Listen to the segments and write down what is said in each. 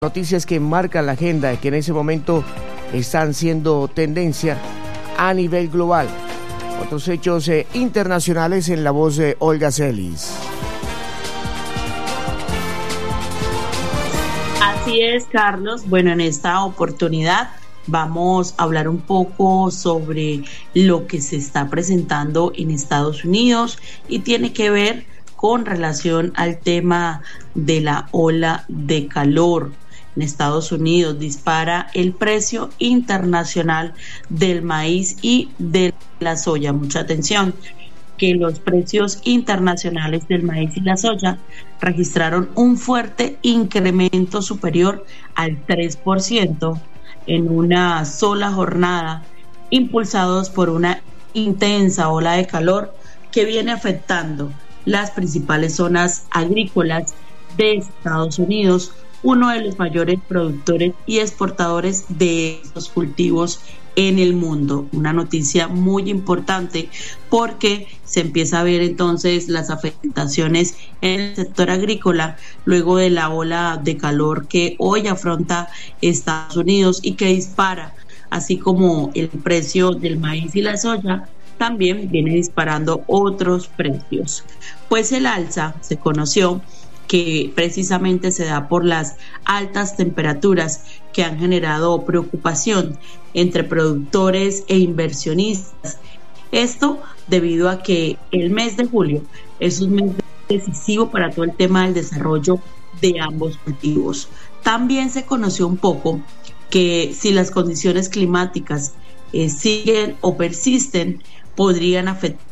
Noticias que marcan la agenda y que en ese momento están siendo tendencia a nivel global. Otros hechos internacionales en la voz de Olga Celis. Así es, Carlos. Bueno, en esta oportunidad vamos a hablar un poco sobre lo que se está presentando en Estados Unidos y tiene que ver con relación al tema de la ola de calor. En Estados Unidos dispara el precio internacional del maíz y de la soya. Mucha atención, que los precios internacionales del maíz y la soya registraron un fuerte incremento superior al 3% en una sola jornada, impulsados por una intensa ola de calor que viene afectando las principales zonas agrícolas de Estados Unidos, uno de los mayores productores y exportadores de estos cultivos en el mundo. Una noticia muy importante porque se empieza a ver entonces las afectaciones en el sector agrícola luego de la ola de calor que hoy afronta Estados Unidos y que dispara, así como el precio del maíz y la soya, también viene disparando otros precios. Pues el alza se conoció que precisamente se da por las altas temperaturas que han generado preocupación entre productores e inversionistas. Esto debido a que el mes de julio es un mes decisivo para todo el tema del desarrollo de ambos cultivos. También se conoció un poco que si las condiciones climáticas siguen o persisten, podrían afectar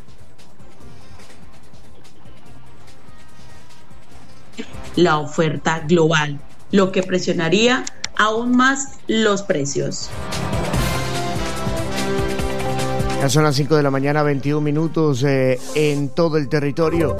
la oferta global, lo que presionaría aún más los precios. Ya son las 5 de la mañana, 21 minutos en todo el territorio.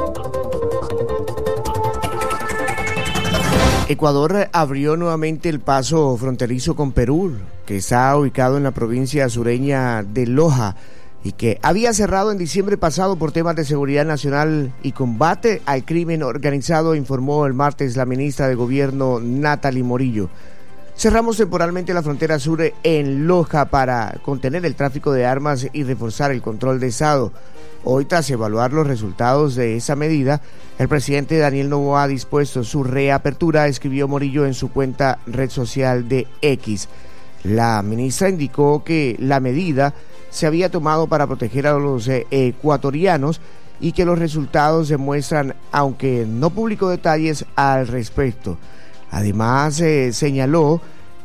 Ecuador abrió nuevamente el paso fronterizo con Perú, que está ubicado en la provincia sureña de Loja, y que había cerrado en diciembre pasado por temas de seguridad nacional y combate al crimen organizado, informó el martes la ministra de Gobierno Natalie Morillo. Cerramos temporalmente la frontera sur en Loja para contener el tráfico de armas y reforzar el control de Estado. Hoy, tras evaluar los resultados de esa medida, el presidente Daniel Noboa ha dispuesto su reapertura, escribió Morillo en su cuenta red social de X. La ministra indicó que la medida se había tomado para proteger a los ecuatorianos y que los resultados demuestran, aunque no publicó detalles al respecto. Además, señaló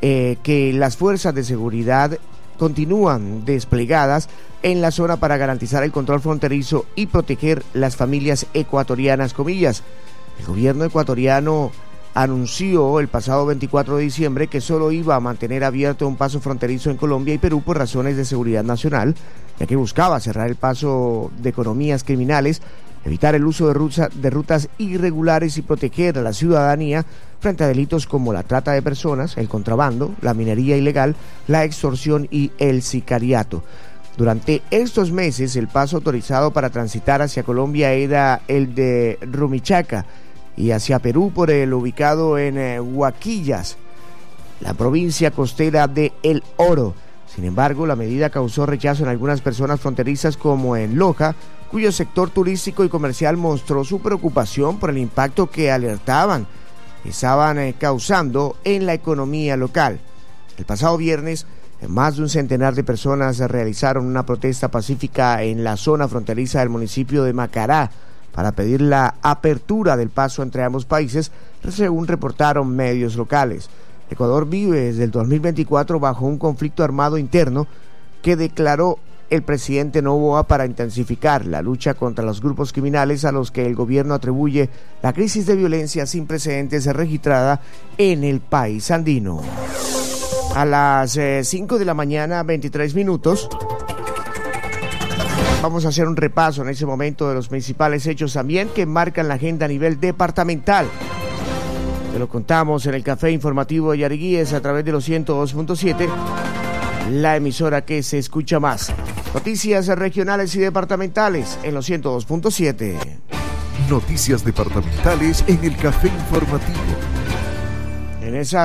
que las fuerzas de seguridad continúan desplegadas en la zona para garantizar el control fronterizo y proteger las familias ecuatorianas, comillas. El gobierno ecuatoriano anunció el pasado 24 de diciembre que solo iba a mantener abierto un paso fronterizo en Colombia y Perú por razones de seguridad nacional, ya que buscaba cerrar el paso de economías criminales, evitar el uso de rutas irregulares y proteger a la ciudadanía frente a delitos como la trata de personas, el contrabando, la minería ilegal, la extorsión y el sicariato. Durante estos meses, el paso autorizado para transitar hacia Colombia era el de Rumichaca, y hacia Perú por el ubicado en Huaquillas, la provincia costera de El Oro. Sin embargo, la medida causó rechazo en algunas personas fronterizas como en Loja, cuyo sector turístico y comercial mostró su preocupación por el impacto que alertaban estaban causando en la economía local. El pasado viernes, más de un centenar de personas realizaron una protesta pacífica en la zona fronteriza del municipio de Macará para pedir la apertura del paso entre ambos países, según reportaron medios locales. Ecuador vive desde el 2024 bajo un conflicto armado interno que declaró el presidente Noboa para intensificar la lucha contra los grupos criminales a los que el gobierno atribuye la crisis de violencia sin precedentes registrada en el país andino. A las 5 de la mañana, 23 minutos. Vamos a hacer un repaso en ese momento de los principales hechos también que marcan la agenda a nivel departamental. Te lo contamos en el Café Informativo de Yariguíes a través de los 102.7, la emisora que se escucha más. Noticias regionales y departamentales en los 102.7. Noticias departamentales en el Café Informativo. En en esa